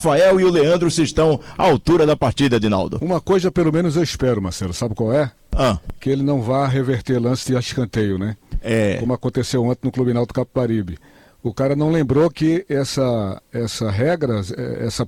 Rafael e o Leandro se estão à altura da partida, Edinaldo. Uma coisa pelo menos eu espero, Marcelo, sabe qual é? Que ele não vá reverter lance de escanteio, né? Como aconteceu ontem no Clube Náutico Capibaribe. O cara não lembrou que essa regra, essa